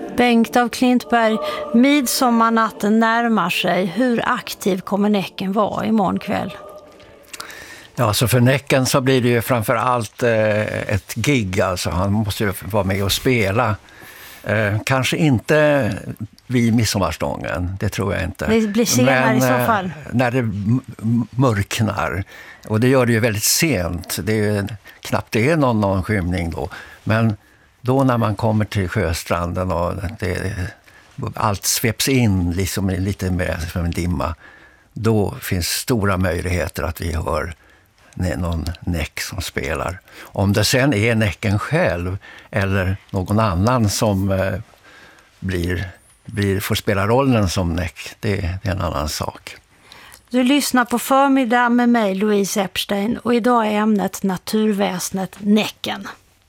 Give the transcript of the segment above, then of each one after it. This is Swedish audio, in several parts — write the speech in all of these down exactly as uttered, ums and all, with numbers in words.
Bengt av Klintberg, midsommarnatten närmar sig. Hur aktiv kommer Näcken vara imorgon kväll? Ja, så för Näcken så blir det ju framför allt eh, ett gig. Alltså. Han måste ju vara med och spela. Eh, kanske inte vid midsommarstången, det tror jag inte. Det blir senare Men, i så fall. Eh, när det m- mörknar. Och det gör det ju väldigt sent. Det är ju knappt det är någon, någon skymning då. Men då när man kommer till sjöstranden och det, allt sveps in liksom lite mer som en dimma, då finns stora möjligheter att vi hör någon Näck som spelar. Om det sen är Näcken själv eller någon annan som eh, blir, blir, får spela rollen som Näck, det, det är en annan sak. Du lyssnar på Förmiddag med mig, Louise Epstein, och idag är ämnet naturväsnet Näcken.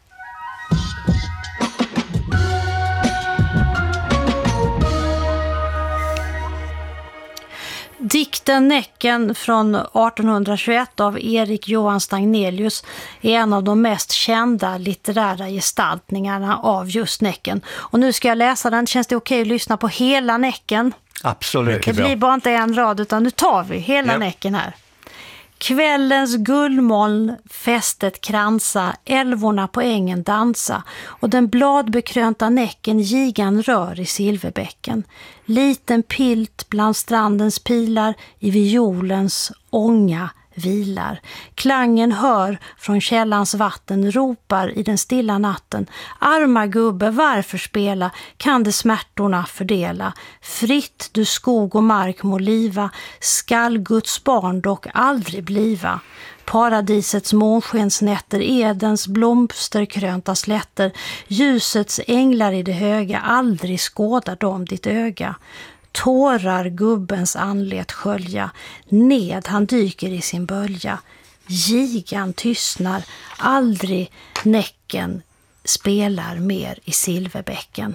Dikten Näcken från artonhundratjugoett av Erik Johan Stagnelius är en av de mest kända litterära gestaltningarna av just Näcken. Och nu ska jag läsa den. Känns det okej att lyssna på hela Näcken? Absolut. Det blir bara inte en rad, utan nu tar vi hela ja. Näcken här. Kvällens guldmoln fästet kransa, älvorna på ängen dansa och den bladbekrönta Näcken gigan rör i silverbäcken. Liten pilt bland strandens pilar i violens ånga vilar. Klangen hör från källans vatten, ropar i den stilla natten. Arma gubbe, varför spela? Kan det smärtorna fördela? Fritt du skog och mark må liva, skall Guds barn dock aldrig bliva. Paradisets månskensnätter, Edens blomsterkrönta slätter, ljusets änglar i det höga, aldrig skådar de ditt öga. Tårar gubbens anlet skölja, ned han dyker i sin bölja. Gigan tystnar, aldrig Näcken spelar mer i silverbäcken.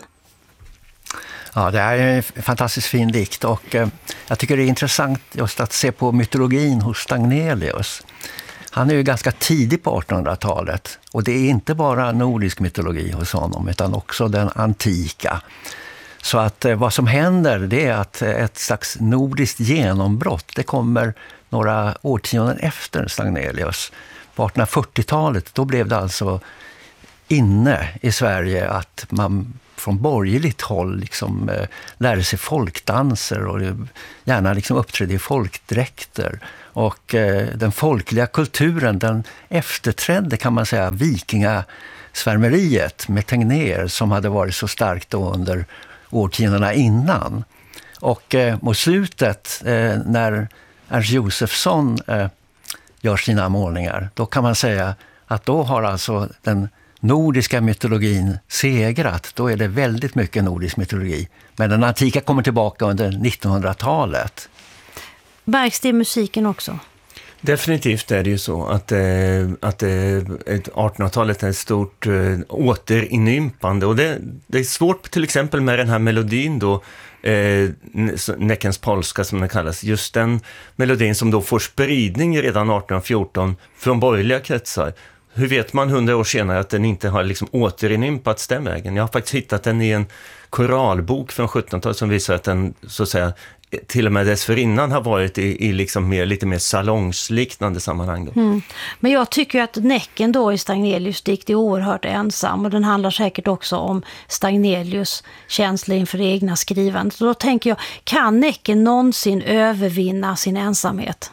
Ja, det är en fantastiskt fin dikt och eh, jag tycker det är intressant just att se på mytologin hos Stagnelius. Han är ju ganska tidig på artonhundratalet och det är inte bara nordisk mytologi hos honom utan också den antika. Så att eh, vad som händer det är att ett slags nordiskt genombrott, det kommer några årtionden efter Stagnelius. På artonhundrafyrtiotalet då blev det alltså inne i Sverige att man från borgerligt håll liksom eh, lärde sig folkdanser och gärna liksom uppträdde i folkdräkter. Och eh, den folkliga kulturen den efterträdde kan man säga vikingasvärmeriet med Tegnér som hade varit så starkt då under årtiondena innan. Och eh, mot slutet eh, när Ernst Josephson eh, gör sina målningar, då kan man säga att då har alltså den nordiska mytologin segrat. Då är det väldigt mycket nordisk mytologi. Men den antika kommer tillbaka under nittonhundratalet. Märks det i musiken också? Definitivt är det ju så att, eh, att eh, artonhundratalet är ett stort eh, återinympande. Och det, det är svårt till exempel med den här melodin då, eh, Näckens polska som den kallas. Just den melodin som då får spridning redan artonhundrafjorton från borgerliga kretsar. Hur vet man hundra år senare att den inte har liksom återinympats den vägen? Jag har faktiskt hittat den i en koralbok från sjuttonhundratalet som visar att den så att säga till och med dessförinnan har varit i, i liksom mer, lite mer salongsliknande sammanhang. Då. Mm. Men jag tycker att Näcken då i Stagnelius dikt är oerhört ensam och den handlar säkert också om Stagnelius känsla inför egna skrivandet. Så då tänker jag, kan Näcken någonsin övervinna sin ensamhet?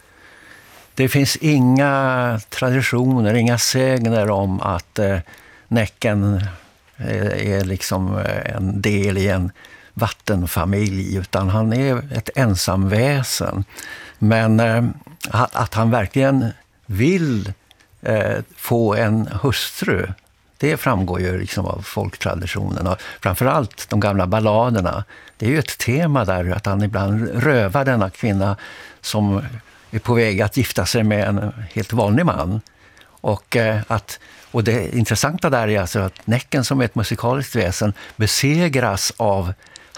Det finns inga traditioner, inga sägner om att eh, Näcken är, är liksom en del i en vattenfamilj, utan han är ett ensamväsen. Men eh, att han verkligen vill eh, få en hustru, det framgår ju liksom av folktraditionen. Och framförallt de gamla balladerna. Det är ju ett tema där att han ibland rövar denna kvinna som är på väg att gifta sig med en helt vanlig man. Och, eh, att, och det intressanta där är alltså att Näcken som är ett musikaliskt väsen besegras av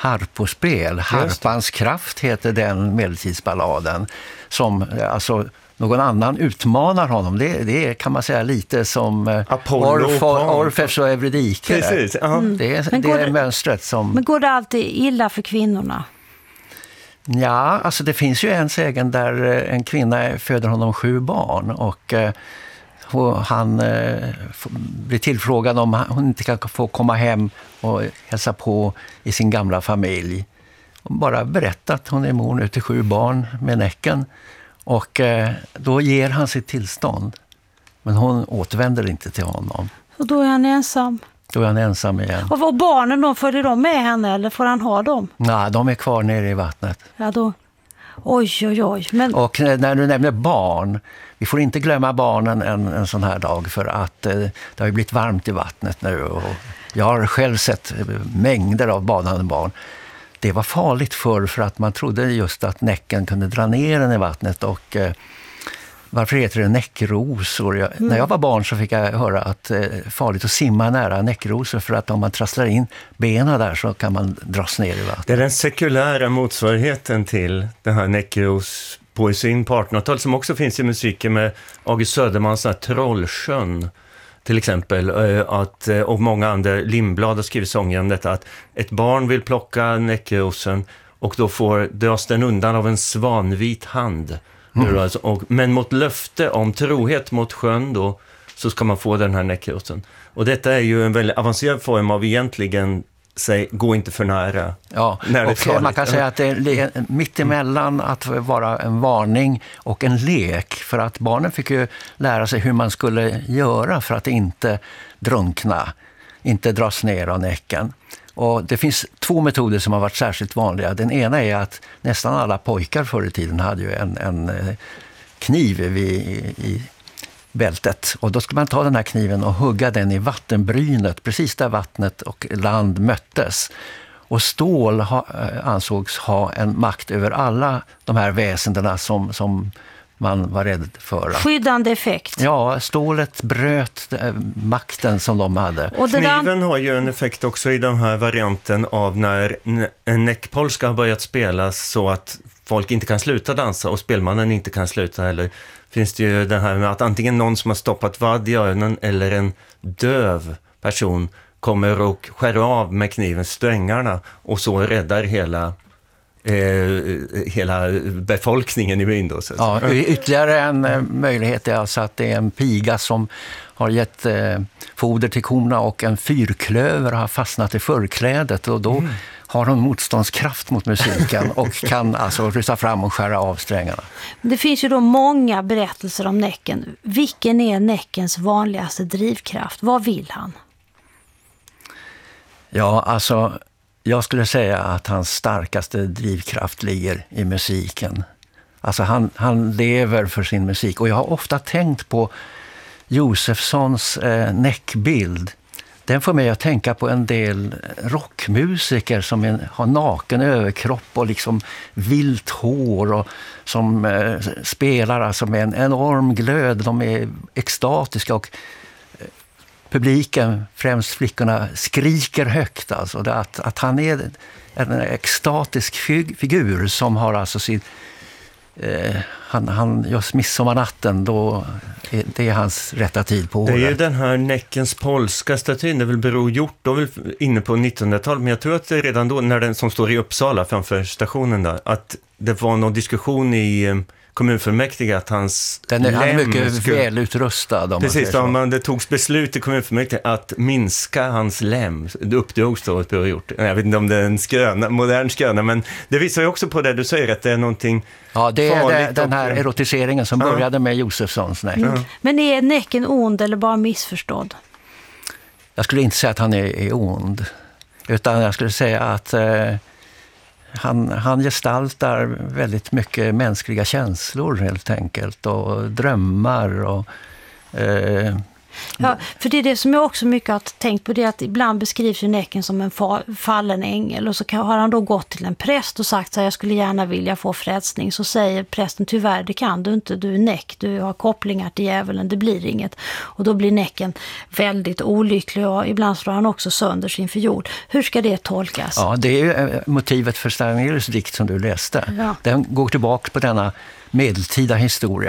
harpospel. Harpans kraft heter den medeltidsballaden som alltså någon annan utmanar honom. Det, det kan man säga lite som Apollo Orf, Orfeus och Eurydike. Precis, ja. Mm. Det är, det är det, mönstret som... Men går det alltid illa för kvinnorna? Ja, alltså det finns ju en sägen där en kvinna föder honom sju barn och eh, han eh, blir tillfrågad om hon inte kan få komma hem och hälsa på i sin gamla familj. Och bara berättar att hon är mor nu till sju barn med Näcken. Och eh, då ger han sitt tillstånd. Men hon återvänder inte till honom. Och då är han ensam? Då är han ensam igen. Och, och barnen då, följer de med henne eller får han ha dem? Nej, de är kvar nere i vattnet. Ja då. Oj, oj, oj. Men... Och när du nämner barn, vi får inte glömma barnen en, en sån här dag för att eh, det har ju blivit varmt i vattnet nu. Och jag har själv sett mängder av badande barn. Det var farligt förr för att man trodde just att Näcken kunde dra ner den i vattnet och eh, varför heter det näckrosor? Jag, mm. När jag var barn så fick jag höra att det eh, är farligt att simma nära näckrosor för att om man trasslar in benen där så kan man dras ner i vattnet. Det är den sekulära motsvarigheten till den här näckrospoesin på artonhundratalet som också finns i musiken med August Södermans här Trollsjön. Till exempel, att, och många andra, Lindblad har skrivit sånger om detta, att ett barn vill plocka näckrosen och då får dras den undan av en svanvit hand. Mm. Alltså, och, men mot löfte om trohet mot sjön då, så ska man få den här näckrosen. Och detta är ju en väldigt avancerad form av egentligen säg, gå inte för nära. Ja, och man kan säga att det är mitt emellan att vara en varning och en lek. För att barnen fick ju lära sig hur man skulle göra för att inte drunkna, inte dras ner av näcken. Och det finns två metoder som har varit särskilt vanliga. Den ena är att nästan alla pojkar förr i tiden hade ju en, en kniv vid, i bältet. Och då ska man ta den här kniven och hugga den i vattenbrynet, precis där vattnet och land möttes. Och stål ha, ansågs ha en makt över alla de här väsendena som, som man var rädd för. Skyddande effekt. Ja, stålet bröt makten som de hade. Och det där... Kniven har ju en effekt också i den här varianten av när en näckpolska har börjat spelas så att folk inte kan sluta dansa och spelmannen inte kan sluta heller. Finns det ju det här med att antingen någon som har stoppat vadd i öronen eller en döv person kommer och skär av med kniven strängarna och så räddar hela eh, hela befolkningen i byn då. Ja, ytterligare en eh, möjlighet är alltså att det är en piga som har gett eh, foder till korna och en fyrklöver har fastnat i förklädet och då mm. har hon motståndskraft mot musiken och kan alltså rusa fram och skära av strängarna. Det finns ju då många berättelser om Näcken. Vilken är Näckens vanligaste drivkraft? Vad vill han? Ja, alltså jag skulle säga att hans starkaste drivkraft ligger i musiken. Alltså han, han lever för sin musik och jag har ofta tänkt på Josefssons eh, näckbild. Den får mig att tänka på en del rockmusiker som en, har naken överkropp och liksom vilt hår och som eh, spelar alltså med en enorm glöd. De är extatiska och eh, publiken, främst flickorna, skriker högt. Alltså det, att, att han är en extatisk fig- figur som har alltså sin... Eh, han, han just midsommarnatten då är, det är hans rätta tid på året. Det är ju den här Näckens polska statyn, det är väl Bror Hjort då väl inne på nittonhundratalet, men jag tror att det är redan då när den som står i Uppsala framför stationen där, att det var någon diskussion i eh, kommunfullmäktige att hans den är, han är mycket skulle... välutrustad. Precis, då, man, det togs beslut i kommunfullmäktige att minska hans lem. Det uppdrogs då ett gjort. Jag vet inte om det är en skröna, modern skröna, men det visar ju också på det du säger att det är någonting. Ja, det är det, den här erotiseringen som ja. började med Josefssons Näck. Mm. Men är Näcken ond eller bara missförstådd? Jag skulle inte säga att han är, är ond, utan jag skulle säga att eh, Han, han gestaltar väldigt mycket mänskliga känslor helt enkelt och drömmar och eh, ja, för det är det som jag också mycket har tänkt på, det att ibland beskrivs ju Näcken som en fa- fallen ängel och så kan, har han då gått till en präst och sagt så här, jag skulle gärna vilja få frälsning, så säger prästen tyvärr det kan du inte, du är Näck, du har kopplingar till djävulen, det blir inget, och då blir Näcken väldigt olycklig och ibland slår han också sönder sin fiol. Hur ska det tolkas? Ja, det är ju motivet för Stagnelius dikt som du läste. Ja. Den går tillbaka på denna medeltida historia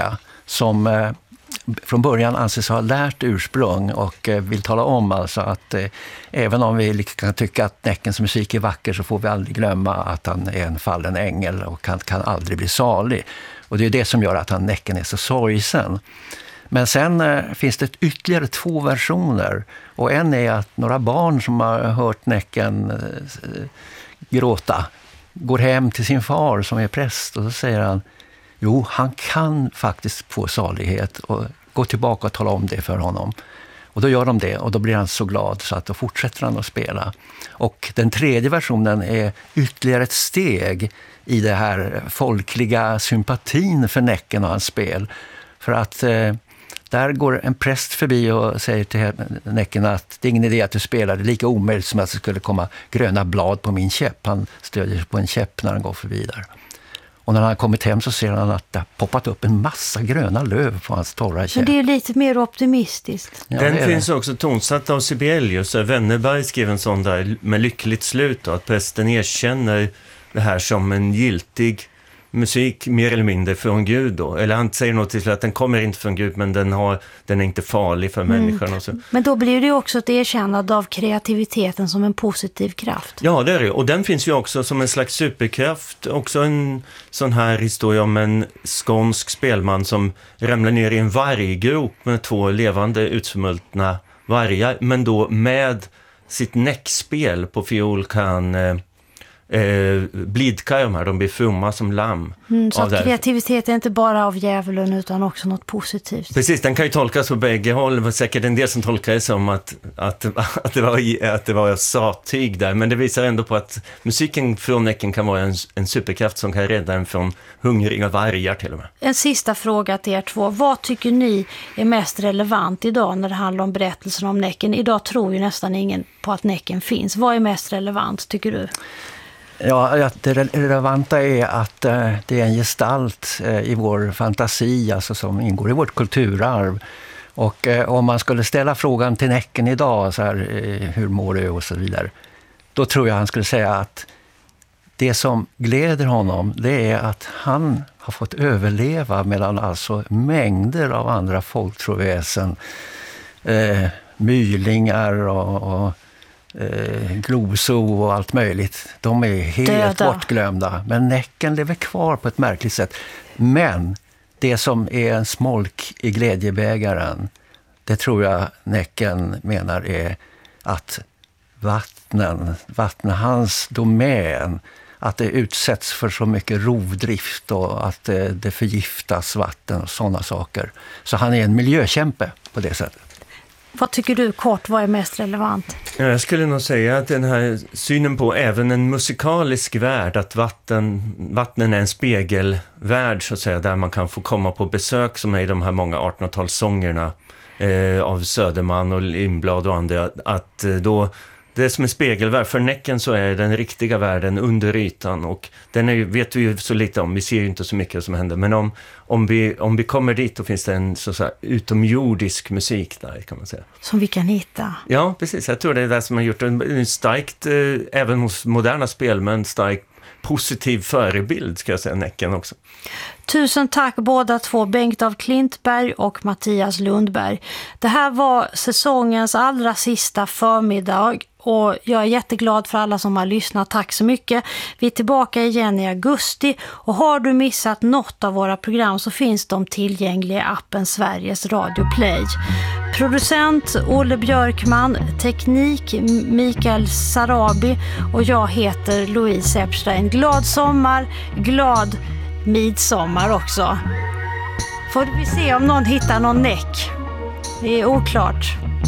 som eh, från början anses ha lärt ursprung och eh, vill tala om alltså att eh, även om vi kan tycka att Näckens musik är vacker så får vi aldrig glömma att han är en fallen ängel och kan, kan aldrig bli salig. Och det är det som gör att han Näcken är så sorgsen. Men sen eh, finns det ytterligare två versioner. Och en är att några barn som har hört Näcken eh, gråta går hem till sin far som är präst och så säger han, jo, han kan faktiskt få salighet och gå tillbaka och tala om det för honom. Och då gör de det och då blir han så glad så att då fortsätter han att spela. Och den tredje versionen är ytterligare ett steg i det här folkliga sympatin för Näcken och hans spel. För att eh, där går en präst förbi och säger till Näcken att det är ingen idé att du spelar. Det är lika omöjligt som att det skulle komma gröna blad på min käpp. Han stödjer sig på en käpp när han går förbi där. Och när han har kommit hem så ser han att det har poppat upp en massa gröna löv på hans torra käpp. Men det är ju lite mer optimistiskt. Ja, den finns det. Också tonsatt av Sibelius. Wennerberg skrev en sån där med lyckligt slut då, att prästen erkänner det här som en giltig musik mer eller mindre från Gud då. Eller han säger något till att den kommer inte från Gud men den, har, den är inte farlig för mm. människan. Och så. Men då blir det ju också ett erkännande av kreativiteten som en positiv kraft. Ja, det är det. Och den finns ju också som en slags superkraft. Också en sån här historia om en skånsk spelman som ramlar ner i en varggrop med två levande utsmultna vargar. Men då med sitt näckspel på fiol kan... Eh, Eh, blidka de här, de blir fromma som lamm. Mm, så att kreativitet är inte bara av djävulen utan också något positivt. Precis, den kan ju tolkas på bägge håll. Det var säkert en del som tolkar det som att, att, att, det, var, att det var sattyg där. Men det visar ändå på att musiken från Näcken kan vara en, en superkraft som kan rädda en från hungriga vargar till och med. En sista fråga till er två. Vad tycker ni är mest relevant idag när det handlar om berättelsen om Näcken? Idag tror ju nästan ingen på att Näcken finns. Vad är mest relevant, tycker du? Ja, det relevanta är att eh, det är en gestalt eh, i vår fantasi, alltså som ingår i vårt kulturarv. Och eh, om man skulle ställa frågan till Näcken idag, så här, eh, hur mår du och så vidare, då tror jag han skulle säga att det som gläder honom, det är att han har fått överleva medan alltså mängder av andra folktroväsen, eh, mylingar och... och Eh, gloso och allt möjligt. De är helt Döda. bortglömda. Men Näcken lever kvar på ett märkligt sätt. Men det som är en smolk i glädjebägaren, det tror jag Näcken menar är att vattnen, vattnen hans domän, att det utsätts för så mycket rovdrift och att det, det förgiftas vatten och sådana saker. Så han är en miljökämpe på det sättet. Vad tycker du kort, vad är mest relevant? Jag skulle nog säga att den här synen på även en musikalisk värld, att vatten, vattnen är en spegelvärld så att säga, där man kan få komma på besök som är i de här många artonhundratalssångerna eh, av Söderman och Lindblad och andra, att eh, då det som är spegelvärld, för Näcken så är den riktiga världen under ytan och den är, vet vi ju så lite om, vi ser ju inte så mycket som händer, men om, om, vi, om vi kommer dit då finns det en så, så här, utomjordisk musik där kan man säga. Som vi kan hitta. Ja, precis. Jag tror det är det som har gjort en, en starkt, eh, även hos moderna spel, men en stark positiv förebild ska jag säga, Näcken också. Tusen tack båda två, Bengt af Klintberg och Mattias Lundberg. Det här var säsongens allra sista förmiddag och jag är jätteglad för alla som har lyssnat. Tack så mycket. Vi är tillbaka igen i augusti och har du missat något av våra program så finns de tillgängliga i appen Sveriges Radio Play. Producent Olle Björkman, teknik Mikael Sarabi och jag heter Louise Epstein. Glad sommar, glad midsommar också. Får vi se om någon hittar någon näck. Det är oklart.